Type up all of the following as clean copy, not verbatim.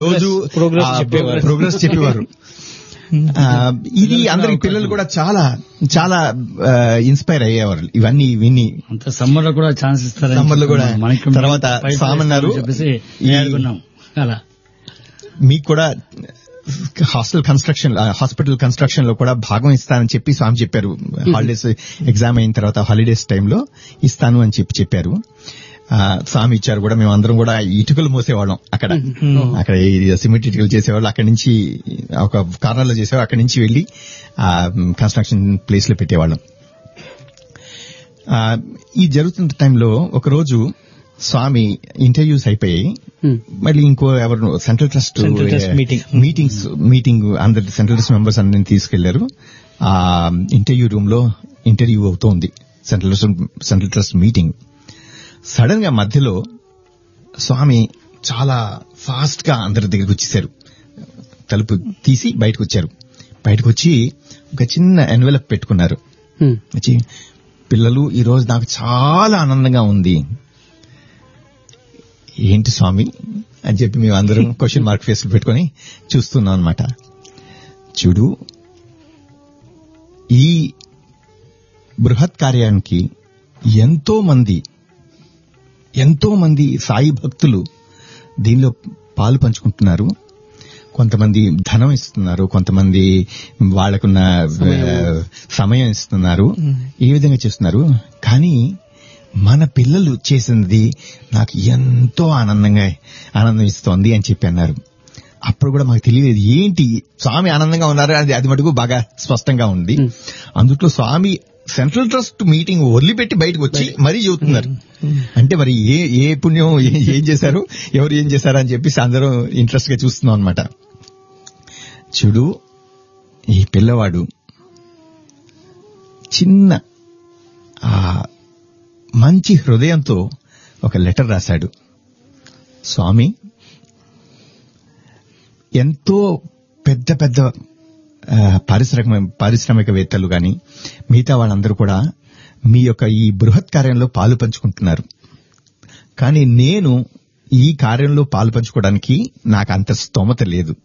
రోజు ప్రోగ్రెస్ చెప్పేవారు. ఇది అందరికి పిల్లలు కూడా చాలా చాలా ఇన్స్పైర్ అయ్యేవారు ఇవన్నీ విని. సమ్మర్ లో కూడా ఛాన్స్ ఇస్తారు. సమ్మర్ లో కూడా తర్వాత సామన్నారు అలా మీకు కూడా హాస్పిటల్ కన్స్ట్రక్షన్ లో కూడా భాగం ఇస్తానని చెప్పి స్వామి చెప్పారు. హాలిడేస్ ఎగ్జామ్ అయిన తర్వాత హాలిడేస్ టైంలో ఇస్తాను అని చెప్పారు. స్వామి ఇచ్చారు కూడా. మేము అందరం కూడా ఇటుకలు మోసేవాళ్ళం అక్కడ సిమెంట్ ఇటుకలు చేసేవాళ్ళు. అక్కడి నుంచి ఒక కార్నర్ లో చేసేవాళ్ళు. అక్కడి నుంచి వెళ్లి కన్స్ట్రక్షన్ ప్లేస్ లో పెట్టేవాళ్ళం. ఈ జరుగుతున్న టైంలో ఒకరోజు స్వామి ఇంటర్వ్యూస్ అయిపోయాయి. మళ్ళీ ఇంకో ఎవరు సెంట్రల్ ట్రస్ట్ మీటింగ్ అందరి సెంట్రల్ ట్రస్ట్ మెంబర్స్ అందరిని తీసుకెళ్లారు. ఆ ఇంటర్వ్యూ రూమ్ లో ఇంటర్వ్యూ అవుతోంది. Central trust meeting. సడన్ గా మధ్యలో స్వామి చాలా ఫాస్ట్ గా అందరి దగ్గరికి వచ్చేసారు. తలుపు తీసి బయటకు వచ్చారు. బయటకు వచ్చి ఒక చిన్న ఎన్వెలప్ పెట్టుకున్నారు. వచ్చి, పిల్లలు ఈ రోజు నాకు చాలా ఆనందంగా ఉంది. ఏంటి స్వామి అని చెప్పి మేము అందరం క్వశ్చన్ మార్క్ ఫేస్ పెట్టుకుని చూస్తున్నాం అనమాట. చూడు, ఈ బృహత్ కార్యానికి ఎంతో మంది సాయి భక్తులు దీనిలో పాలు పంచుకుంటున్నారు. కొంతమంది ధనం ఇస్తున్నారు, కొంతమంది వాళ్లకున్న సమయం ఇస్తున్నారు. ఈ విధంగా చేస్తున్నారు. కానీ మన పిల్లలు చేసింది నాకు ఎంతో ఆనందం ఇస్తోంది అని చెప్పి అన్నారు. అప్పుడు కూడా మాకు తెలియలేదు ఏంటి స్వామి ఆనందంగా ఉన్నారు అది మటుకు బాగా స్పష్టంగా ఉంది. అందుట్లో స్వామి సెంట్రల్ ట్రస్ట్ మీటింగ్ వదిలిపెట్టి బయటకు వచ్చి మరీ చెబుతున్నారు. అంటే మరి ఏ పుణ్యం ఏం చేశారు, ఎవరు ఏం చేశారు అని చెప్పేసి అందరూ ఇంట్రెస్ట్ గా చూస్తున్నాం అనమాట. చూడు, ఈ పిల్లవాడు చిన్న మంచి హృదయంతో ఒక లెటర్ రాశాడు. స్వామి, ఎంతో పెద్ద పెద్ద పారిశ్రామికవేత్తలు గాని మిగతా వాళ్ళందరూ కూడా మీ యొక్క ఈ బృహత్ కార్యంలో పాలు పంచుకుంటున్నారు. కానీ నేను ఈ కార్యంలో పాలు పంచుకోవడానికి నాకు అంత స్తోమత లేదు.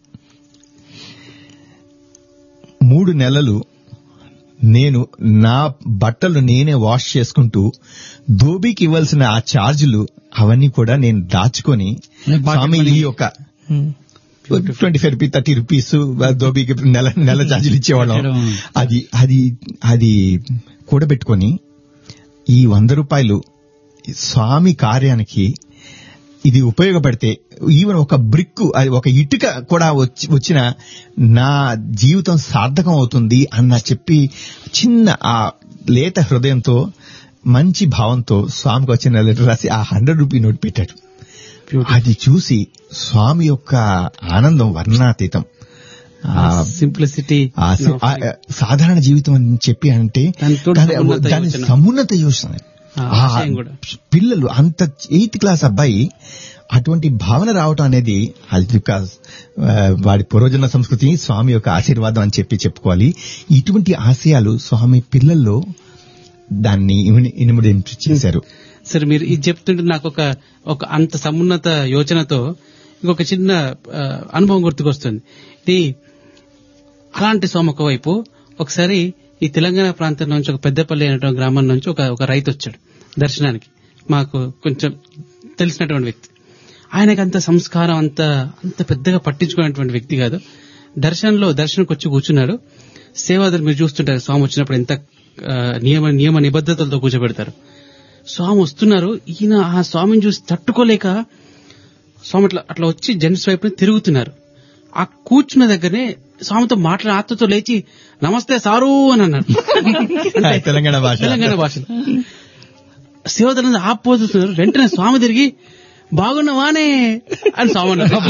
3 నెలలు నేను నా బట్టలు నేనే వాష్ చేసుకుంటూ ధోబీకి ఇవ్వాల్సిన ఆ ఛార్జీలు అవన్నీ కూడా నేను దాచుకొని స్వామి ఈ యొక్క 25 రూపీస్ 30 రూపీస్ ధోబీకి నెల ఛార్జీలు ఇచ్చేవాళ్ళం. అది కూడబెట్టుకొని ఈ 100 రూపాయలు స్వామి కార్యానికి ఇది ఉపయోగపడితే ఈవెన్ ఒక బ్రిక్, ఒక ఇటుక కూడా వచ్చిన నా జీవితం సార్థకం అవుతుంది అన్న చెప్పి చిన్న ఆ లేత హృదయంతో మంచి భావంతో స్వామికి వచ్చిన లెటర్ రాసి ఆ 100 రూపీ నోట్ పెట్టాడు. అది చూసి స్వామి యొక్క ఆనందం వర్ణాతీతం. సింప్లిసిటీ, సాధారణ జీవితం అని చెప్పి అంటే దాని సమున్నత యోచన. పిల్లలు అంత 8th క్లాస్ అబ్బాయి అటువంటి భావన రావటం అనేది అది వాడి పూర్వజన్మ సంస్కృతి, స్వామి యొక్క ఆశీర్వాదం అని చెప్పుకోవాలి. ఇటువంటి ఆశయాలు స్వామి పిల్లల్లో దాన్ని ఇనుమడి చేశారు. సరే, మీరు ఇది చెప్తుంటే నాకు ఒక అంత సమున్నత యోచనతో ఇంకొక చిన్న అనుభవం గుర్తుకొస్తుంది. ఇది అలాంటి స్వామి ఒకవైపు ఒకసారి ఈ తెలంగాణ ప్రాంతం నుంచి ఒక పెద్దపల్లి అనే గ్రామం నుంచి ఒక రైతు వచ్చాడు దర్శనానికి. మాకు కొంచెం తెలిసినటువంటి వ్యక్తి. ఆయనకి అంత సంస్కారం అంత పెద్దగా పట్టించుకునేటువంటి వ్యక్తి కాదు. దర్శనంకి వచ్చి కూర్చున్నాడు. సేవాదాలు మీరు చూస్తుంటారు, స్వామి వచ్చినప్పుడు ఎంత నియమ నిబద్ధతలతో కూర్చోబెడతారు. స్వామి వస్తున్నారు. ఈయన ఆ స్వామిని చూసి తట్టుకోలేక స్వామి అట్లా వచ్చి జెంట్స్ వైపు తిరుగుతున్నారు. ఆ కూర్చున్న దగ్గరనే స్వామితో మాట్లాడే ఆత్మతో లేచి నమస్తే సారు అని అన్నాడు తెలంగాణ భాషలో. సేవదలంతా ఆపోతున్నారు. వెంటనే స్వామి తిరిగి బాగున్నావానే అని స్వామి అన్నారు.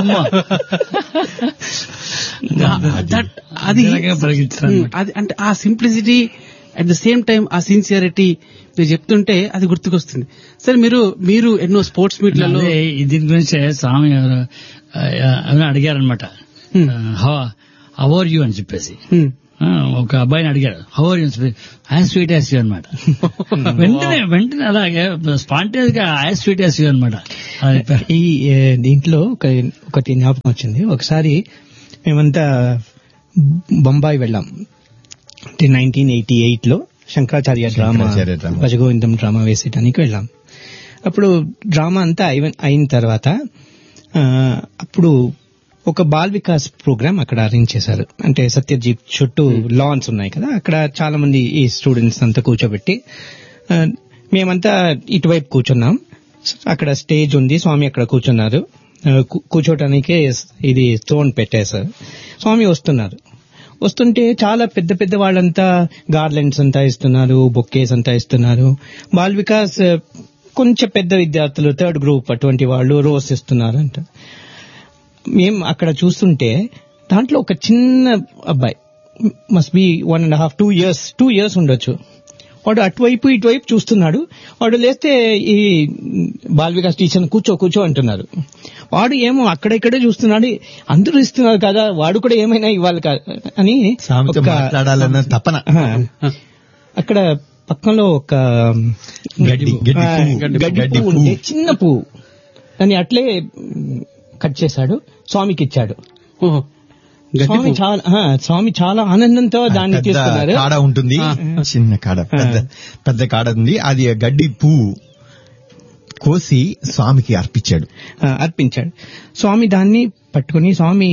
అది అంటే ఆ simplicity at the same time ఆ సిన్సియారిటీ మీరు చెప్తుంటే అది గుర్తుకొస్తుంది. సరే, మీరు ఎన్నో స్పోర్ట్స్ మీట్లలో దీని గురించి స్వామి అడిగారనమాట, హౌ ఆర్ యూ అని చెప్పేసి. ఒక అబ్బాయిని అడిగాడు, how are you, as sweet as you అనమాట. వెంటనే అలాగే స్పాంటేనియస్ గా యాజ్ స్వీట్ యాజ్ యూ అనమాట. ఈ దీంట్లో ఒకటి జ్ఞాపకం వచ్చింది. ఒకసారి మేమంతా బొంబాయి వెళ్ళాం, 1988 లో శంకరాచార్య డ్రామా భజగోవిందం డ్రామా వేసేటానికి వెళ్ళాం. అప్పుడు డ్రామా అంతా అయిన తర్వాత అప్పుడు ఒక బాల్ వికాస్ ప్రోగ్రామ్ అక్కడ అరేంజ్ చేశారు. అంటే సత్యజీత్ చుట్టూ లాన్స్ ఉన్నాయి కదా, అక్కడ చాలా మంది ఈ స్టూడెంట్స్ అంతా కూర్చోబెట్టి మేమంతా ఇటువైపు కూర్చున్నాం. అక్కడ స్టేజ్ ఉంది, స్వామి అక్కడ కూర్చున్నారు. కూర్చోటానికే ఇది స్టోన్ పెట్టేశారు. స్వామి వస్తుంటే చాలా పెద్ద పెద్ద వాళ్ళంతా గార్లెండ్స్ అంతా ఇస్తున్నారు, బొక్కేస్ అంతా ఇస్తున్నారు. బాల్ వికాస్ కొంచెం పెద్ద విద్యార్థులు, 3rd గ్రూప్ అటువంటి వాళ్ళు రోజ్ ఇస్తున్నారు అంట. మేము అక్కడ చూస్తుంటే దాంట్లో ఒక చిన్న అబ్బాయి, మస్ట్ బి 1.5, 2 years ఉండొచ్చు. వాడు అటువైపు ఇటువైపు చూస్తున్నాడు. వాడు లేస్తే ఈ బాల్ వికాస్ టీచర్ కూర్చో అంటున్నారు. వాడు ఏమో అక్కడెక్కడే చూస్తున్నాడు, అందరూ ఇస్తున్నారు కదా, వాడు కూడా ఏమైనా ఇవ్వాలి అని మాట్లాడాలన్న తపన. అక్కడ పక్కనలో ఒక గడ్డి ఉంటే చిన్న పువ్వు అని అట్లే కట్ చేశాడు, స్వామికి ఇచ్చాడు. స్వామి చాలా ఆనందంతో దాన్ని తీసుకున్నారు. కాడ ఉంటుంది, చిన్న కాడ, పెద్ద కాడ ఉంది. అది గడ్డి పువ్వు కోసి స్వామికి అర్పించాడు. స్వామి దాన్ని పట్టుకుని స్వామి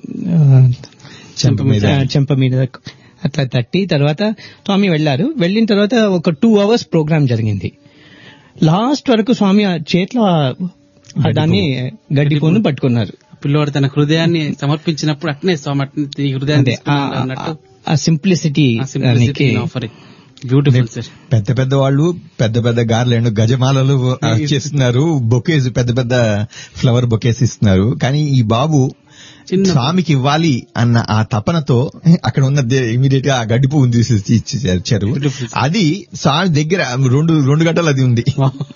చెంప మీద అట్లా తట్టి తర్వాత స్వామి వెళ్లారు. వెళ్ళిన తర్వాత ఒక 2 hours ప్రోగ్రామ్ జరిగింది. లాస్ట్ వరకు స్వామి చేతిలో దాన్ని గడ్డి పువ్వును పట్టుకున్నారు. పిల్లోడు తన హృదయాన్ని సమర్పించినప్పుడు అట్నే స్వామి హృదయాన్ని ఆ సింప్లిసిటీ బ్యూటిఫుల్ సార్. పెద్ద వాళ్ళు పెద్ద గార్లెండ్ గజమాలలు చేస్తున్నారు, బొకేస్ పెద్ద ఫ్లవర్ బొకేస్ ఇస్తున్నారు. కానీ ఈ బాబు స్వామికి ఇవ్వాలి అన్న ఆ తపనతో అక్కడ ఉన్న ఇమీడియట్ గా ఆ గడ్డి పువ్వును తీసి ఇచ్చారు. అది స్వామి దగ్గర 2 గంటలు అది ఉంది.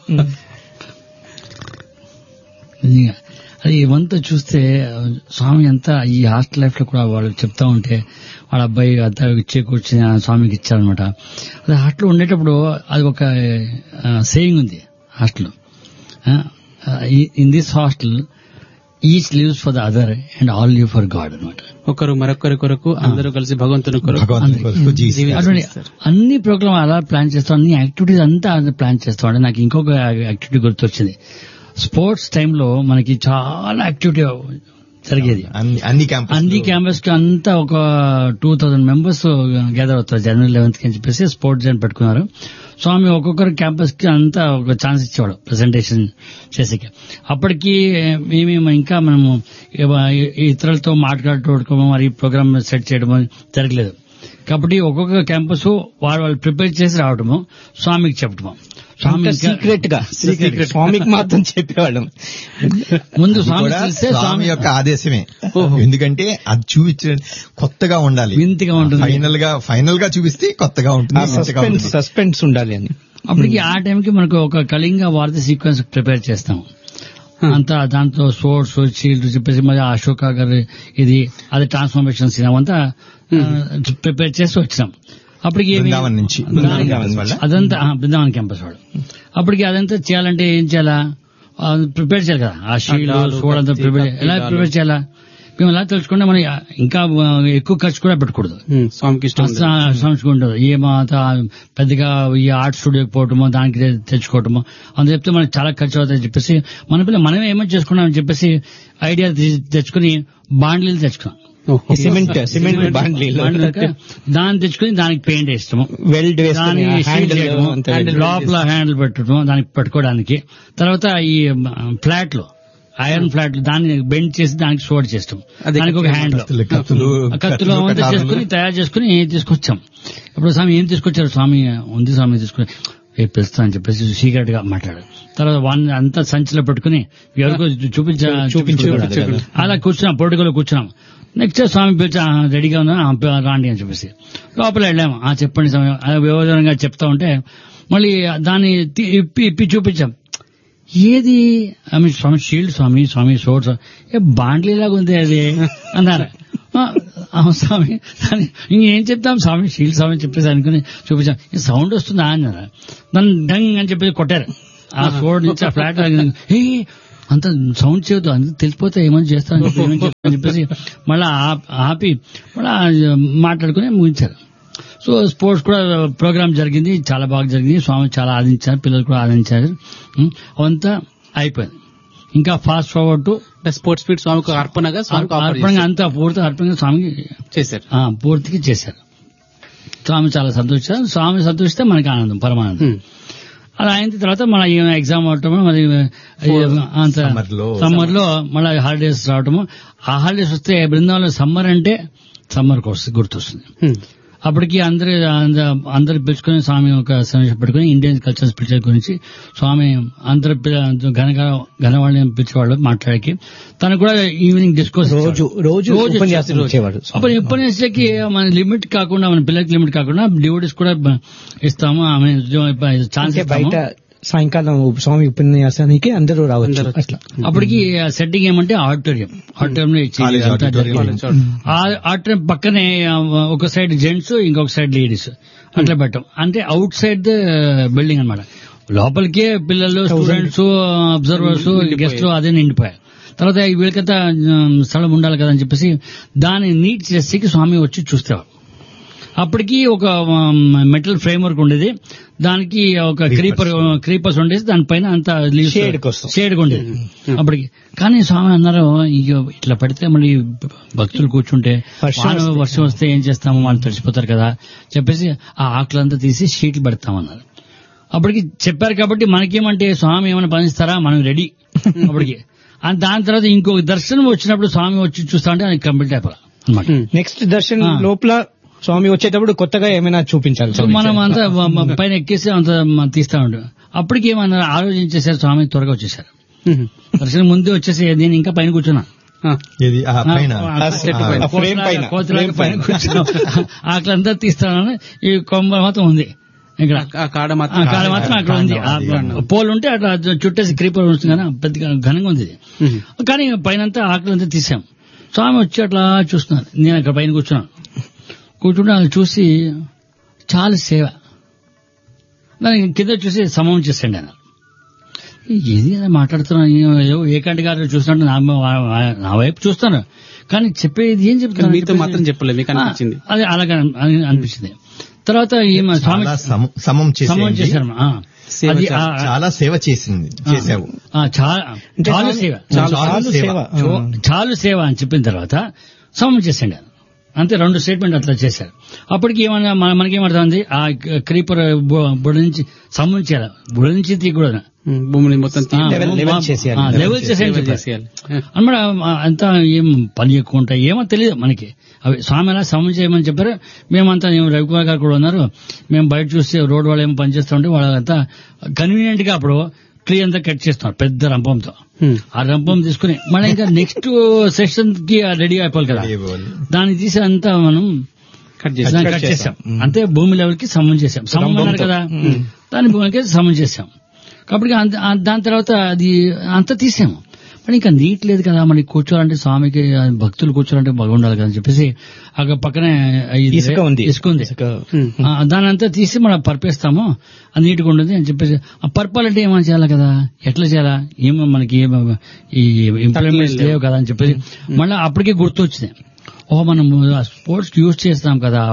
అది ఇవంతా చూస్తే స్వామి అంతా ఈ హాస్టల్ లైఫ్ లో కూడా వాళ్ళు చెప్తా ఉంటే వాళ్ళ అబ్బాయి అంతా కూర్చొని స్వామికి ఇచ్చారనమాట. అది హాస్టల్ ఉండేటప్పుడు అది ఒక సేయింగ్ ఉంది hostel, in this hostel each lives for the other and all live for God అనమాట. ఒకరు మరొకరి కొరకు, అందరూ కలిసి భగవంతుని కొరకు. అన్ని ప్రోగ్రామ్ అలా ప్లాన్ చేస్తాం, అన్ని యాక్టివిటీస్ అంతా ప్లాన్ చేస్తాం. అంటే నాకు ఇంకొక యాక్టివిటీ గుర్తొచ్చింది. స్పోర్ట్స్ టైంలో మనకి చాలా యాక్టివిటీ జరిగేది. అన్ని క్యాంపస్ కి అంతా ఒక 2000 members గ్యాదర్ అవుతారు January 11th అని చెప్పేసి స్పోర్ట్స్ డే పెట్టుకున్నారు. స్వామి ఒక్కొక్కరు క్యాంపస్ కి అంతా ఒక ఛాన్స్ ఇచ్చేవాడు ప్రెజెంటేషన్ చేసేకి. అప్పటికి మేము ఇంకా మనము ఇతరులతో మాట్లాడుకోవడం, మరి ప్రోగ్రామ్ సెట్ చేయడం జరగలేదు. కాబట్టి ఒక్కొక్క క్యాంపస్ వాళ్ళు ప్రిపేర్ చేసి రావడము, స్వామికి చెప్పడము. సీక్రెట్ గా స్వామికి మాత్రం చెప్పేవాళ్ళం. ముందు స్వామి యొక్క ఆదేశమే. ఎందుకంటే అది చూపించ కొత్తగా ఉండాలి, వింతగా ఉంటుంది. ఫైనల్ గా చూపిస్తే కొత్తగా ఉంటుంది, సస్పెన్స్ ఉండాలి అని. అప్పటికి ఆ టైంకి మనకు ఒక కళింగ వారధి సీక్వెన్స్ ప్రిపేర్ చేస్తాము. అంతా దాంట్లో స్పోర్ట్స్ షీల్డ్ చెప్పేసి మరి అశోక గారు అది ట్రాన్స్ఫర్మేషన్ సీన్ అవంతా ప్రిపేర్ చేసి వచ్చినాం. అప్పటికి అదంతా బృందావన్ క్యాంపస్ వాడు. అప్పటికి అదంతా చేయాలంటే ఏం చేయాలా, ప్రిపేర్ చేయాలి కదా, ఆ షీల్డ్ స్పోర్ట్ అంతా ఎలా ప్రిపేర్ చేయాలా. మేము ఎలా తెలుసుకుంటే మనం ఇంకా ఎక్కువ ఖర్చు కూడా పెట్టకూడదు, స్వామికి ఉండదు. ఏమాత పెద్దగా ఈ ఆర్ట్ స్టూడియోకి పోవటమో దానికి తెచ్చుకోవటమో అంత చెప్తే మనకి చాలా ఖర్చు అవుతాయని చెప్పేసి మన పిల్లలు మనమే ఏమో చేసుకున్నామని చెప్పేసి ఐడియా తెచ్చుకుని బాండ్లీలు తెచ్చుకున్నాం. సిమెంట్ దాన్ని తెచ్చుకుని దానికి పెయింట్ వేస్తాము, వెల్డ్ లోపల హ్యాండిల్ పెట్టడం దానికి పట్టుకోవడానికి. తర్వాత ఈ ఫ్లాట్ లో ఐరన్ ఫ్లాట్ దాన్ని బెండ్ చేసి దానికి సోడ్ చేస్తాం. దానికి ఒక హ్యాండ్ కత్తులు అంతా చేసుకుని తయారు చేసుకుని తీసుకొచ్చాం. ఇప్పుడు స్వామి ఏం తీసుకొచ్చారు, స్వామి ఉంది స్వామి తీసుకుని పిలుస్తా అని చెప్పేసి సీక్రెట్ గా మాట్లాడారు. తర్వాత వాళ్ళని అంతా సంచిలో పెట్టుకుని ఎవరికో చూపించారు. అలా కూర్చున్నాం, పొడికలో కూర్చున్నాం. నెక్స్ట్ స్వామి పిలిచి రెడీగా ఉన్నా రాండి అని చెప్పేసి లోపల వెళ్ళాము. చెప్పండి స్వామి వివరంగా చెప్తా ఉంటే మళ్ళీ దాన్ని ఇప్పి చూపించాం. ఏది స్వామి షీల్డ్ స్వామి సోర్స్ బాండ్లీలాగా ఉంది అది అన్నారు. స్వామి ఇంకేం చెప్తాం స్వామి షీల్డ్ స్వామి చెప్పేసి అనుకుని చూపించాం సౌండ్ వస్తుందా అన్నారు. నన్ను డంగ్ అని చెప్పేసి కొట్టారు. ఆ ఫ్లోర్ నుంచి ఆ ఫ్లాట్ అంత సౌండ్ చేయొద్దు, అంత తెలిసిపోతే ఏమని చేస్తానని చెప్పేసి మళ్ళా ఆపి మళ్ళా మాట్లాడుకుని ముగించారు. సో స్పోర్ట్స్ కూడా ప్రోగ్రామ్ జరిగింది, చాలా బాగా జరిగింది. స్వామి చాలా ఆదరించారు, పిల్లలు కూడా ఆదరించారు. అవంతా అయిపోయింది. ఇంకా fast forward to sports feet స్వామికి అర్పణగా అంతా పూర్తి అర్పణగా స్వామికి చేశారు, పూర్తికి చేశారు. స్వామి చాలా సంతోషించారు. స్వామి సంతోషిస్తే మనకి ఆనందం, పరమానందం. అలా అయిన తర్వాత మన ఎగ్జామ్ అవటము, మరి సమ్మర్ లో మళ్ళీ హాలిడేస్ రావటము. ఆ హాలిడేస్ వస్తే బృందావనంలో సమ్మర్ అంటే సమ్మర్ కోర్స్ గుర్తొస్తుంది. అప్పటికి అందరు పిలుచుకుని స్వామి ఒక సమస్య పెట్టుకుని ఇండియన్ కల్చర్ స్పిరిచువల్ గురించి స్వామి అందరు ఘనవాళ్ళని పిలిచేవాళ్ళు మాట్లాడికి. తను కూడా ఈవినింగ్ డిస్కోర్స్ రోజు ఉపన్యాసాలకి మన లిమిట్ కాకుండా, మన పిల్లలకి లిమిట్ కాకుండా డివోటీస్ కూడా ఇస్తాము. ఆమె ఛాన్స్ బయట సాయంకాలం స్వామి ఉపన్యాసానికి అందరూ రావచ్చు. అట్లా అప్పటికి సెట్టింగ్ ఏమంటే ఆడిటోరియంలో ఇచ్చేది. ఆడిటోరియం పక్కనే ఒక సైడ్ జెంట్స్, ఇంకొక సైడ్ లేడీస్ అట్లా పెట్టాం. అంటే అవుట్ సైడ్ ద బిల్డింగ్ అన్నమాట. లోపలికే పిల్లలు, స్టూడెంట్స్, అబ్జర్వర్స్, గెస్ట్లు అదే నిండిపోయారు. తర్వాత వీళ్ళకంతా స్థలం ఉండాలి కదా అని చెప్పేసి దాన్ని నీట్ చేసేకి స్వామి వచ్చి చూస్తేవారు. అప్పటికి ఒక మెటల్ ఫ్రేమ్ వర్క్ ఉండేది, దానికి ఒక క్రీపర్స్ ఉండేది, దానిపైన అంత షేడ్ ఉండేది అప్పటికి. కానీ స్వామి అన్నారు, ఇట్లా పెడితే మళ్ళీ భక్తులు కూర్చుంటే వర్షం వస్తే ఏం చేస్తాము, వాళ్ళు తడిసిపోతారు కదా చెప్పేసి ఆ ఆకులంతా తీసి షీట్లు పెడతామన్నారు. అప్పటికి చెప్పారు కాబట్టి మనకేమంటే స్వామి ఏమైనా పనిస్తారా, మనం రెడీ అప్పటికి. దాని తర్వాత ఇంకొక దర్శనం వచ్చినప్పుడు స్వామి వచ్చి చూస్తా అంటే అది కంప్లీట్ అయిపోవాలి అనమాట. నెక్స్ట్ దర్శనం లోపల స్వామి వచ్చేటప్పుడు కొత్తగా ఏమైనా చూపించాలి. మనం అంతా పైన ఎక్కేసి అంత తీస్తా ఉంటాం. అప్పటికి ఏమన్నారు ఆలోచించేసారు, స్వామి త్వరగా వచ్చేసారు. దర్శనం ముందే వచ్చేసి నేను ఇంకా పైన కూర్చున్నా, ఆకలంతా తీస్తానని. ఈ కొమ్మ మాత్రం ఉంది ఇక్కడ, కాడ మాత్రం అక్కడ ఉంది. పోల్ ఉంటే అట్లా చుట్టేసి క్రీపర్ ఉంటుంది కదా, పెద్దగా ఘనంగా ఉంది. కానీ పైన ఆకలంతా తీసాం. స్వామి వచ్చి అట్లా చూస్తున్నారు. నేను అక్కడ పైన కూర్చున్నాను. కూర్చుంటే అది చూసి చాలా సేవ, దానికి కింద చూసి సమం చేసండి ఆయన. ఏది మాట్లాడుతున్నాను, ఏకాంటి గారు చూసినట్టు నా వైపు చూస్తాను, కానీ చెప్పేది ఏం చెప్తాను మీతో మాత్రం చెప్పలేదు, మీకు అనిపించింది అది అలాగే అనిపించింది. తర్వాత స్వామి సమం చేశారు. అది చాలా సేవ చేసావు, చాలు సేవ అని చెప్పిన తర్వాత సమం చేసండి ఆయన. అంతే, 2 స్టేట్మెంట్ అట్లా చేశారు. అప్పటికి ఏమన్నా మనకేమర్థమైంది, ఆ క్రీపర్ బుడ నుంచి సంబంధించాలి, బుడ నుంచి తీయకూడదు, భూమిని మొత్తం లెవెల్ చేసేయాలి అన్నమాట. అంతా ఏం పని ఎక్కువ ఉంటాయి ఏమో తెలియదు మనకి. అవి స్వామి అలా సమం చేయమని చెప్పారు. మేమంతా రవికుమార్ గారు కూడా ఉన్నారు, మేము బయట చూస్తే రోడ్ వాళ్ళు ఏమో పనిచేస్తూ ఉంటే వాళ్ళంతా కన్వీనియంట్ గా అప్పుడు ట్రీ అంతా కట్ చేస్తున్నారు పెద్ద రంపంతో. ఆ రంపం తీసుకుని మళ్ళీ ఇంకా నెక్స్ట్ సెషన్ కి రెడీ అయిపోవాలి కదా, దాన్ని తీసి అంతా మనం కట్ చేసాం. అంతే, భూమి లెవెల్ కి సమం చేసాం. సమం అన్నారు కదా, దాని భూమికి సమం చేసాం. కాబట్టి దాని తర్వాత అది అంతా తీసాము. మరి ఇంకా నీట్ లేదు కదా, మరి కూర్చోవాలంటే స్వామికి భక్తులు కూర్చోవాలంటే బాగుండాలి కదా అని చెప్పేసి అక్కడ పక్కనే ఇసుక ఉంది, దాని అంతా తీసి మనం పర్పేస్తాము, అది నీట్గా ఉండదు అని చెప్పేసి. ఆ పర్పాలంటే ఏమైనా చేయాలి కదా, ఎట్లా చేయాలా, ఏమో మనకి ఈ ఇంప్లిమెంట్స్ లేవు కదా అని చెప్పేసి మళ్ళీ అప్పటికే గుర్తు వచ్చింది. మనం స్పోర్ట్స్ కి యూజ్ చేస్తాం కదా,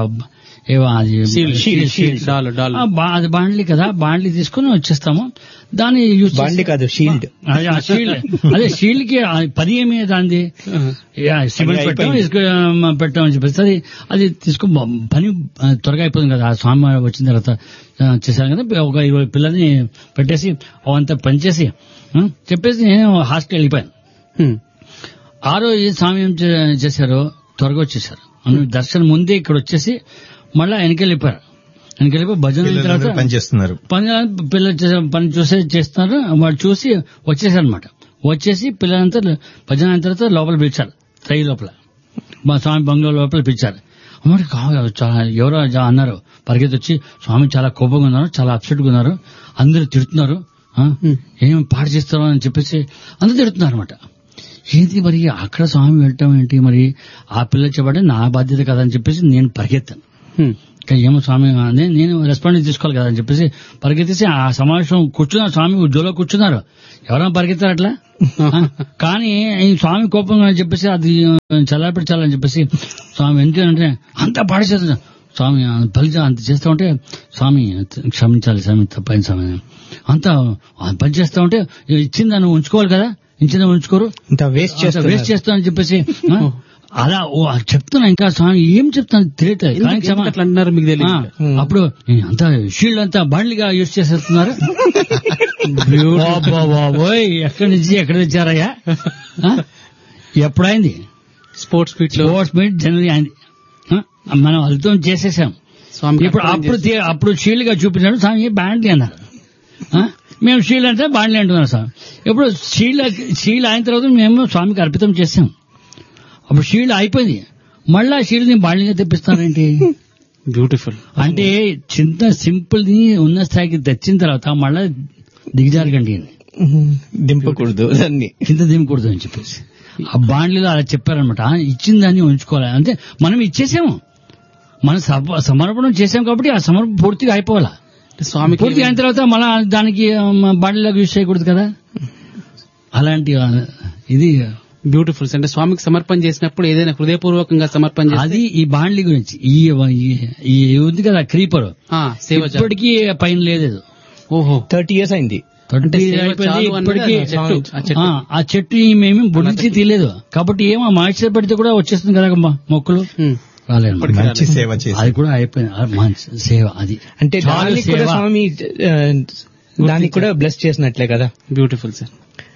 అది బాండ్లీ కదా, బాండ్లీ తీసుకుని వచ్చేస్తాము. దాన్ని యూజ్ బాండ్లీ కాదు, షీల్డ్. అదే షీల్డ్ కి పని ఏమి దాన్ని సిమెంట్ పెట్టామని చెప్పేసి అది తీసుకుని పని త్వరగా అయిపోతుంది కదా. స్వామి వచ్చిన తర్వాత చేశాను కదా, ఒక 20 పిల్లల్ని పెట్టేసి అవంతా పనిచేసి చెప్పేసి నేను హాస్టల్ వెళ్ళిపోయాను. ఆ రోజు స్వామి ఏం చేశారు, త్వరగా వచ్చేసారు. దర్శనం ముందే ఇక్కడ వచ్చేసి మళ్ళా వెనకెళ్ళిపోయారు. భజన అయిన తర్వాత పనిచేస్తున్నారు, పిల్లలు పని చేస్తున్నారు. వాళ్ళు చూసి వచ్చేసారు అనమాట. వచ్చేసి పిల్లలంతా భజన అయిన తర్వాత లోపల పిలిచారు, త్రై లోపల మా స్వామి బంగ్లా లోపల పిలిచారు. అమ్మడి ఎవరో అన్నారు, పరిగెత్తి వచ్చి స్వామి చాలా కోపంగా ఉన్నారు, చాలా అప్సెట్ గా ఉన్నారు, అందరూ తిడుతున్నారు, ఏం పాడు చేస్తారో అని చెప్పేసి అందరూ తిడుతున్నారు అనమాట. ఏంటి మరి అక్కడ స్వామి వెళ్ళటం ఏంటి, మరి ఆ పిల్ల చెప్పంటే నా బాధ్యత కదా అని చెప్పేసి నేను పరిగెత్తాను. ఏమో స్వామి నేను రెస్పాన్స్ తీసుకోవాలి కదా అని చెప్పేసి పరిగెత్తేసి ఆ సమావేశం కూర్చున్నారు. స్వామి జోలో కూర్చున్నారు. ఎవరైనా పరిగెత్తారు అట్లా. కానీ ఈ స్వామి కోపంగా అని చెప్పేసి అది చల్లార్చాలని చెప్పేసి స్వామి ఎందుకంటే అంతా పాడేసేస్తున్నా. స్వామి ఫలిత అంత చేస్తా ఉంటే స్వామి క్షమించాలి స్వామి, తప్పైన స్వామి అంతా పని చేస్తా ఉంటే ఇచ్చిందా నువ్వు ఉంచుకోవాలి కదా, ఇచ్చిందా ఉంచుకోరు, వేస్ట్ చేస్తా అని చెప్పేసి అలా చెప్తున్నా. ఇంకా స్వామి ఏం చెప్తాను తెలియట్లేదు. అట్లా అంటున్నారు మీకు తెలియదు. అప్పుడు అంతా షీల్డ్ అంతా బండ్లుగా యూజ్ చేసేస్తున్నారు. బాబోయ్ ఎక్కడి నుంచి ఎక్కడ తెచ్చారయ్యా, ఎప్పుడైంది స్పోర్ట్స్ మీట్ జనవరి అయింది, మనం అర్థం చేసేసాం. ఇప్పుడు అప్పుడు షీల్డ్ గా చూపించాడు స్వామి బ్యాండ్లీ అన్నారు. మేము షీల్డ్ అంటే బాండ్లీ అంటున్నాం స్వామి. ఇప్పుడు షీల్డ్ అయిన తర్వాత మేము స్వామికి అర్పితం చేసాం. అప్పుడు షీల్డ్ అయిపోయింది, మళ్ళా షీల్డ్ ని బాండ్లీగా తెప్పిస్తారేంటి? బ్యూటిఫుల్. అంటే చింత సింపుల్ ని ఉన్న స్థాయికి తెచ్చిన తర్వాత మళ్ళా దిగజారకండి, దింపకూడదు, చింత దింపకూడదు అని చెప్పేసి ఆ బాండ్లీలో అలా చెప్పారనమాట. ఇచ్చిన దాన్ని ఉంచుకోవాలి అంటే మనం ఇచ్చేసాము, మనం సమర్పణం చేసాం కాబట్టి ఆ సమర్పణ పూర్తిగా అయిపోవాలా. స్వామి పూర్తిగా అయిన తర్వాత మళ్ళా దానికి బాండ్లీలాగా యూజ్ చేయకూడదు కదా. అలాంటి ఇది బ్యూటిఫుల్. అంటే స్వామికి సమర్పణ చేసినప్పుడు ఏదైనా హృదయపూర్వకంగా సమర్పణ చేస్తే అది ఈ బాండ్లీ గురించి ఈ ఉంది కదా క్రీపర్ ఇప్పటికీ పైన లేదు. ఓహో 30 years అయింది. ఇప్పటికీ ఆ చెట్టు మేము బుడిచి తీయలేదు కాబట్టి ఏమో మాయిశ్చర్ పడితే కూడా వచ్చేస్తుంది కదా మొక్కలు రాలేదు. మంచి సేవ చేసి అది కూడా అయిపోయింది. మంచి సేవ అది అంటే స్వామి దానికి కూడా బ్లెస్ చేసినట్లే కదా. Beautiful sir.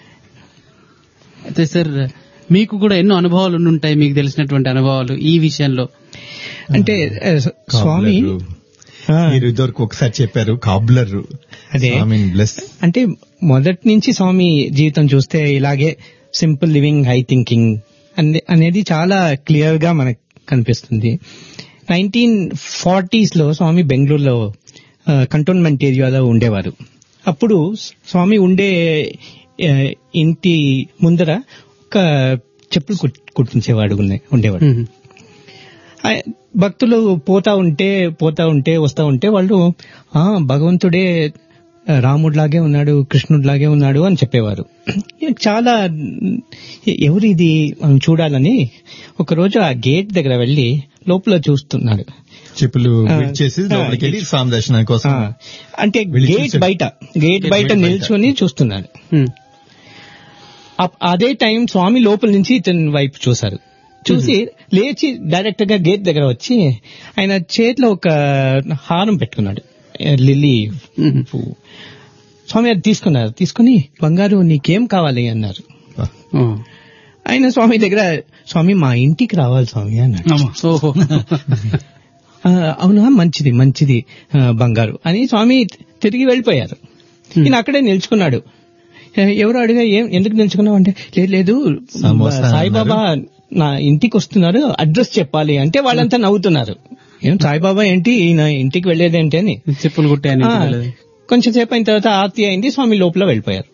అయితే సార్ మీకు కూడా ఎన్నో అనుభవాలు ఉంటాయి, మీకు తెలిసినటువంటి అనుభవాలు ఈ విషయంలో. అంటే స్వామి మీరు ఇదివరకు ఒకసారి చెప్పారు కాబ్లర్. అదే అంటే మొదటి నుంచి స్వామి జీవితం చూస్తే ఇలాగే సింపుల్ లివింగ్, హై థింకింగ్ అనేది చాలా క్లియర్ గా మనకు కనిపిస్తుంది. 1940s లో స్వామి బెంగళూరులో కంటోన్మెంట్ ఏరియాలో ఉండేవారు. అప్పుడు స్వామి ఉండే ఇంటి ముందర ఒక చెప్పులు కుట్టించేవాడు ఉండేవాడు. భక్తులు పోతా ఉంటే వస్తా ఉంటే వాళ్ళు భగవంతుడే రాముడిలాగే ఉన్నాడు, కృష్ణుడిలాగే ఉన్నాడు అని చెప్పేవారు. చాలా ఎవరు ఇది మనం చూడాలని ఒకరోజు ఆ గేట్ దగ్గర వెళ్లి లోపల చూస్తున్నాడు. చెప్పులు స్వామి దర్శనం కోసం అంటే గేట్ బయట నిల్చుని చూస్తున్నాడు. అదే టైం స్వామి లోపల నుంచి ఇతని వైపు చూశారు. చూసి లేచి డైరెక్ట్ గా గేట్ దగ్గర వచ్చి ఆయన చేతిలో ఒక హారం పెట్టుకున్నాడు, లిల్లీ పువ్వు. స్వామి అది తీసుకున్నారు. తీసుకుని బంగారు నీకేం కావాలి అన్నారు. ఆయన స్వామి దగ్గర స్వామి మా ఇంటికి రావాలి స్వామి అన్నాడు. అవునా మంచిది బంగారు అని స్వామి తిరిగి వెళ్ళిపోయారు. ఈయన అక్కడే నిల్చుకున్నాడు. ఎవరు అడిగా ఎందుకు నిల్చుకున్నావు అంటే లేదు సాయిబాబా నా ఇంటికి వస్తున్నారు, అడ్రస్ చెప్పాలి అంటే వాళ్ళంతా నవ్వుతున్నారు. ఏం సాయిబాబా ఏంటి ఈయన ఇంటికి వెళ్లేది ఏంటి అని. చెప్పులు కుట్టాయని కొంచెం సేపు అయిన తర్వాత ఆర్తి అయింది, స్వామి లోపల వెళ్ళిపోయారు.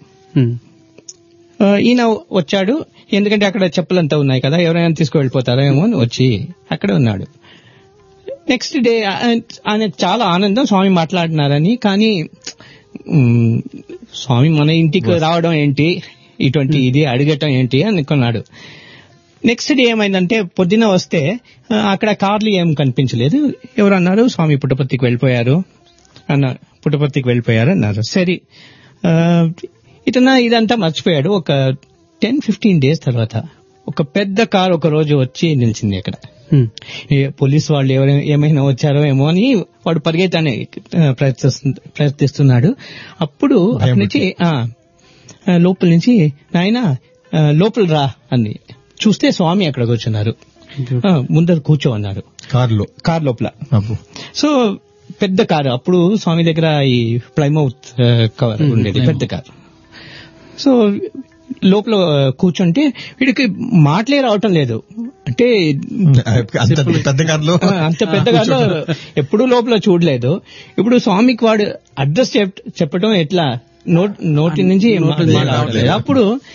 ఈయన వచ్చాడు, ఎందుకంటే అక్కడ చెప్పులంతా ఉన్నాయి కదా, ఎవరైనా తీసుకువెళ్ళిపోతారో ఏమో అని వచ్చి అక్కడే ఉన్నాడు. నెక్స్ట్ డే ఆయనకు చాలా ఆనందం స్వామి మాట్లాడినారని. కానీ స్వామి మన ఇంటికి రావడం ఏంటి, ఇటువంటి ఇది అడగటం ఏంటి అనుకున్నాడు. నెక్స్ట్ డే ఏమైందంటే పొద్దున వస్తే అక్కడ కార్లు ఏం కనిపించలేదు. ఎవరు అన్నారు స్వామి పుట్టపర్తికి వెళ్ళిపోయారు అన్నారు. సరే ఇదంతా మర్చిపోయాడు. ఒక 10-15 days తర్వాత ఒక పెద్ద కారు ఒక రోజు వచ్చి నిలిచింది అక్కడ. పోలీసు వాళ్ళు ఏమైనా వచ్చారో ఏమో అని వాడు పరిగెత్తానే ప్రయత్నిస్తున్నాడు. అప్పుడు అక్కడి నుంచి లోపల నుంచి నాయనా లోపల రా అంది. చూస్తే స్వామి అక్కడ కూర్చున్నారు, ముందర కూర్చో అన్నారు కార్ లోపల. సో పెద్ద కారు, అప్పుడు స్వామి దగ్గర ఈ ప్లైమౌత్ కవర్ ఉండేది, పెద్ద కారు. సో లోపల కూర్చుంటే వీడికి మాటలే రావటం లేదు. అంటే అంత పెద్ద కారులో ఎప్పుడు లోపల చూడలేదు. ఇప్పుడు స్వామికి వాడు అడ్రస్ చెప్పడం ఎట్లా, నోటి నుంచి మాట్లాడలేదు. అప్పుడు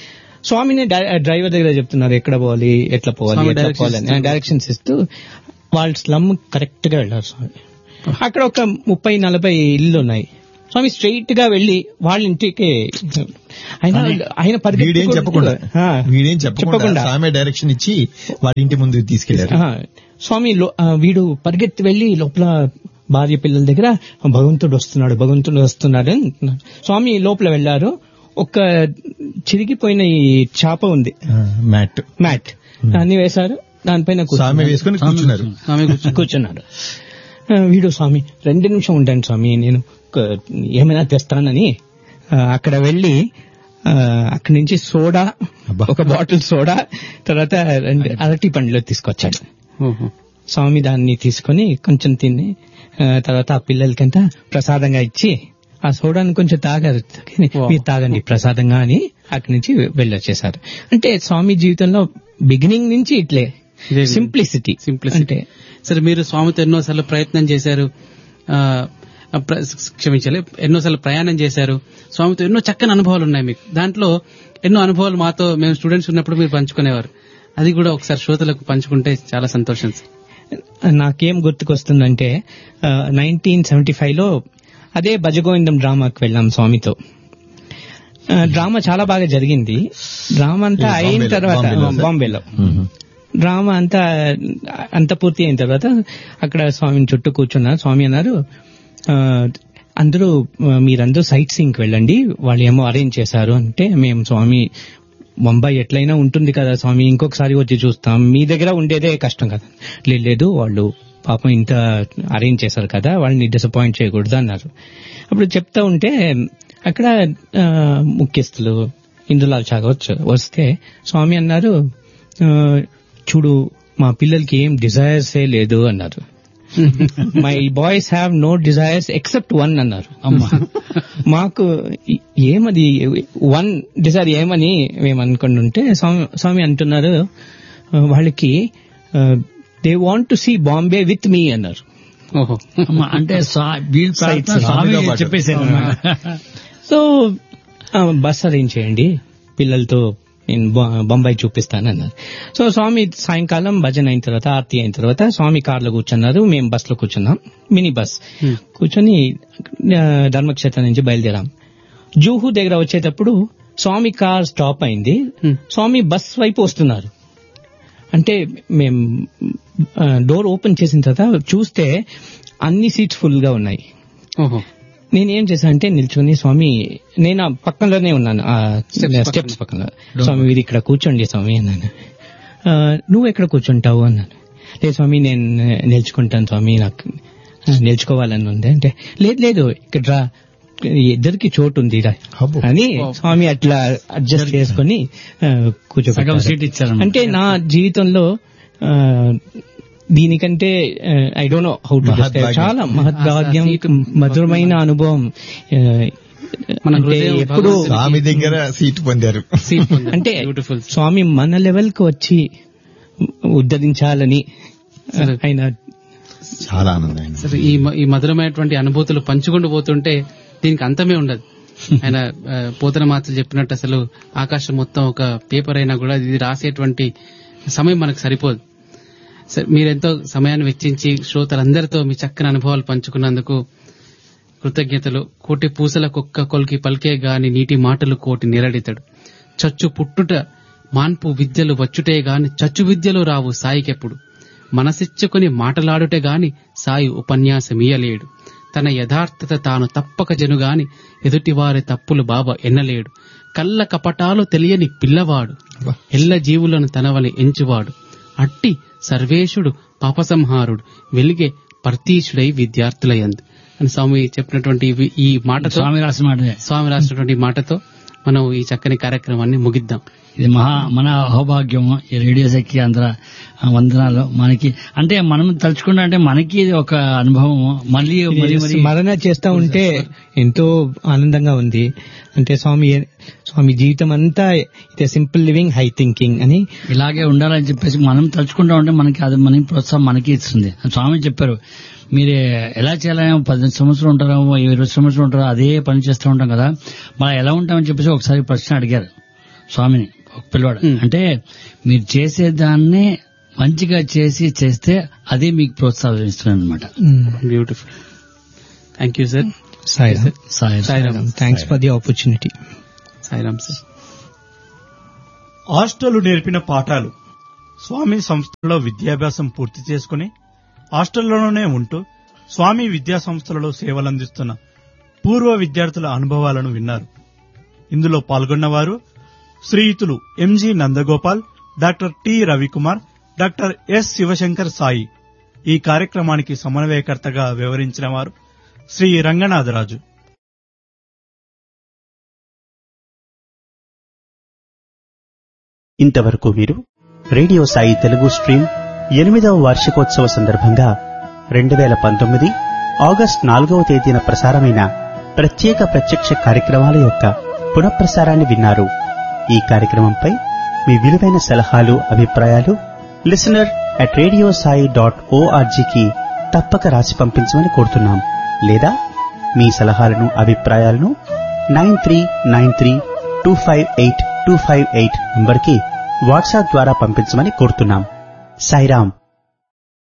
స్వామిని డ్రైవర్ దగ్గర చెప్తున్నారు ఎక్కడ పోవాలి, ఎట్లా పోవాలి, స్వామి ఎట్లా directions పోవాలి డైరెక్షన్స్ ఇస్తూ వాళ్ళ స్లమ్ కరెక్ట్ గా వెళ్ళారు స్వామి. అక్కడ ఒక 30-40 ఇల్లు ఉన్నాయి. స్వామి స్ట్రైట్ గా వెళ్లి వాళ్ళ ఇంటికి ఆయన వీడేం చెప్పకుండా స్వామి డైరెక్షన్ ఇచ్చి వాడి ఇంటి ముందు తీసుకెళ్లారు. స్వామి వీడు పరిగెత్తి వెళ్లి లోపల భార్య పిల్లల దగ్గర భగవంతుడు వస్తున్నాడు అని స్వామి లోపల వెళ్లారు. ఒక చిరిగిపోయిన ఈ చాప ఉంది, మ్యాట్ దాన్ని వేశారు, దానిపైన వేసుకుని కూర్చున్నారు. వీడు స్వామి 2 నిమిషం ఉండండి స్వామి, నేను ఏమైనా తెస్తానని అక్కడ వెళ్లి అక్కడి నుంచి సోడా, ఒక బాటిల్ సోడా, తర్వాత 2 అరటి పండ్లు తీసుకొచ్చాడు. స్వామి దాన్ని తీసుకొని కొంచెం తిని తర్వాత ఆ పిల్లలకంతా ప్రసాదంగా ఇచ్చి ఆ సోడాను కొంచెం తాగారు, మీరు తాగండి ప్రసాదంగా అని అక్కడి నుంచి వెళ్ళొచ్చేసారు. అంటే స్వామి జీవితంలో బిగినింగ్ నుంచి ఇట్లే సింప్లిసిటీ. అంటే సరే, మీరు స్వామితో ఎన్నోసార్లు ప్రయత్నం చేశారు, క్షమించాలి, ఎన్నోసార్లు ప్రయాణం చేశారు, స్వామితో ఎన్నో చక్కని అనుభవాలు ఉన్నాయి మీకు. దాంట్లో ఎన్నో అనుభవాలు మాతో మేము స్టూడెంట్స్ ఉన్నప్పుడు మీరు పంచుకునేవారు. అది కూడా ఒకసారి శ్రోతలకు పంచుకుంటే చాలా సంతోషం. నాకేం గుర్తుకొస్తుందంటే 1975లో అదే భజగోవిందం డ్రామాకి వెళ్ళాం స్వామితో. డ్రామా చాలా బాగా జరిగింది. డ్రామా అంతా అయిన తర్వాత బాంబేలో డ్రామా అంతా పూర్తి అయిన తర్వాత అక్కడ స్వామిని చుట్టూ కూర్చున్నారు. స్వామి అన్నారు, మీరందరూ సైట్ సీయింగ్కి వెళ్ళండి, వాళ్ళు ఏమో అరేంజ్ చేశారు అంటే, మేము స్వామి బొంబాయి ఎట్లయినా ఉంటుంది కదా స్వామి, ఇంకొకసారి వచ్చి చూస్తాం, మీ దగ్గర ఉండేదే కష్టం కదా. లేదు, వాళ్ళు పాపం ఇంత అరేంజ్ చేశారు కదా, వాళ్ళని డిసప్పాయింట్ చేయకూడదు అన్నారు. అప్పుడు చెప్తా ఉంటే అక్కడ ముఖ్యస్తులు ఇందులాల్ చాగవత్ వస్తే స్వామి అన్నారు, చూడు మా పిల్లలకి ఏం డిజైర్సే లేదు అన్నారు. My boys have no desires except 1 అన్నారు. అమ్మా మాకు ఏమది 1 డిజైర్ ఏమని మేము అనుకుంటుంటే స్వామి అంటున్నారు, వాళ్ళకి they want to see Bombay with me అన్నారు. అంటే చెప్పేసారు. సో బస్ అరేంజ్ చేయండి, పిల్లలతో నేను బొంబాయి చూపిస్తానన్నారు. సో స్వామి సాయంకాలం భజన అయిన తర్వాత, ఆరతి అయిన తర్వాత స్వామి కార్లో కూర్చున్నారు, మేము బస్ లో కూర్చున్నాం, మినీ బస్ కూర్చొని ధర్మక్షేత్రం నుంచి బయలుదేరాం. జూహు దగ్గర వచ్చేటప్పుడు స్వామి కార్ స్టాప్ అయింది. స్వామి బస్ వైపు వస్తున్నారు. అంటే మేము డోర్ ఓపెన్ చేసిన తర్వాత చూస్తే అన్ని సీట్స్ ఫుల్ గా ఉన్నాయి. నేనేం చేశాను అంటే నిల్చుని, స్వామి నేను ఆ పక్కనలోనే ఉన్నాను, స్టెప్స్ పక్కన. స్వామి మీరు ఇక్కడ కూర్చోండి స్వామి అన్నాను. నువ్వు ఎక్కడ కూర్చుంటావు అన్నాను. లేదు స్వామి నేను నిల్చుకుంటాను స్వామి, నాకు నిల్చుకోవాలని ఉంది అంటే, లేదు ఇక్కడ ఇద్దరికి చోటు ఉంది అని స్వామి అట్లా అడ్జస్ట్ చేసుకుని కూర్చోబెట్టారు. అంటే నా జీవితంలో దీనికంటే I don't know how to describe, చాలా మహద్భాగ్యం, మధురమైన అనుభవం. ఎప్పుడు స్వామి దగ్గర సీట్ పొందారు. అంటే స్వామి మన లెవెల్ కి వచ్చి ఉద్ధరించాలని ఆయన చాలా ఆనందం. సరే, ఈ మధురమైనటువంటి అనుభూతులు పంచుకుంటూ పోతుంటే దీనికి అంతమే ఉండదు. ఆయన పోతన మాత్రం చెప్పినట్టు అసలు ఆకాశం మొత్తం ఒక పేపర్ అయినా కూడా ఇది రాసేటువంటి సమయం మనకు సరిపోదు. మీరెంతో సమయాన్ని వెచ్చించి శ్రోతలందరితో మీ చక్కని అనుభవాలు పంచుకున్నందుకు కృతజ్ఞతలు. కోటి పూసల కుక్క కొలికి పలికే గాని నీటి మాటలు కోటి నిరడితడు, చచ్చు పుట్టుట మాన్పు విద్యలు వచ్చుటే గాని చచ్చు విద్యలు రావు సాయికెప్పుడు, మనసిచ్చుకుని మాటలాడుటే గాని సాయి ఉపన్యాసమీయలేడు, తన యథార్థత తాను తప్పక జనుగాని ఎదుటివారి తప్పులు బాబా ఎన్నలేడు, కళ్ళ కపటాలు తెలియని పిల్లవాడు ఎల్ల జీవులను తనవలి ఎంచువాడు, అట్టి సర్వేశుడు పాపసంహారుడు వెలిగే పర్తీషుడై విద్యార్థులయందు అని స్వామి చెప్పినటువంటి ఈ మాటతో, స్వామి రాసినటువంటి మాటతో మనం ఈ చక్కని కార్యక్రమాన్ని ముగిద్దాం. ఇది మన అహోభాగ్యం. ఈ రేడియో శక్తి అందర వందనాలు మనకి. అంటే మనం తలుచుకుంటా అంటే మనకి ఇది ఒక అనుభవం. మళ్ళీ స్మరణ చేస్తా ఉంటే ఎంతో ఆనందంగా ఉంది. అంటే స్వామి జీవితం అంతా ఇదే సింపుల్ లివింగ్, హై థింకింగ్ అని ఇలాగే ఉండాలని చెప్పేసి మనం తలుచుకుంటా ఉంటే మనకి అది మనకి ప్రోత్సాహం మనకి ఇస్తుంది. స్వామి చెప్పారు, మీరు ఎలా చేయాలని 10 సంవత్సరాలు ఉంటారో 20 సంవత్సరాలు ఉంటారో అదే పని చేస్తూ ఉంటాం కదా, మనం ఎలా ఉంటామని చెప్పేసి ఒకసారి ప్రశ్న అడిగారు స్వామిని. ఒక పిల్లవాడు అంటే మీరు చేసేదాన్నే మంచిగా చేస్తే అదే మీకు ప్రోత్సాహిస్తుంది అనమాట. Beautiful. Thank you sir. Sairam. Thanks for the opportunity. Sairam sir. Hostel నేర్పిన పాఠాలు. స్వామి సంస్థలో విద్యాభ్యాసం పూర్తి చేసుకుని హాస్టల్లోనే ఉంటూ స్వామి విద్యా సంస్థలలో సేవలందిస్తున్న పూర్వ విద్యార్థుల అనుభవాలను విన్నారు. ఇందులో పాల్గొన్నవారు శ్రీయుతులు MG Nandagopal, doctor T Ravikumar, doctor yes Shivshankar Sai. ఈ కార్యక్రమానికి సమన్వయకర్తగా వ్యవహరించిన వారు శ్రీ రంగనాథరాజు. ఇంతవరకు మీరు రేడియో సాయి తెలుగు స్ట్రీమ్ 8వ వార్షికోత్సవ సందర్భంగా 2019 ఆగస్టు 4వ తేదీన ప్రసారమైన ప్రత్యక్ష కార్యక్రమాల యొక్క పునఃప్రసారాన్ని విన్నారు. ఈ కార్యక్రమంపై మీ విలువైన సలహాలు, అభిప్రాయాలు listener@radiosai.org తప్పక రాసి పంపించమని కోరుతున్నాం. లేదా మీ సలహాలను, అభిప్రాయాలను 9393258258 నంబర్కి వాట్సాప్ ద్వారా పంపించమని కోరుతున్నాం. సాయిరామ్.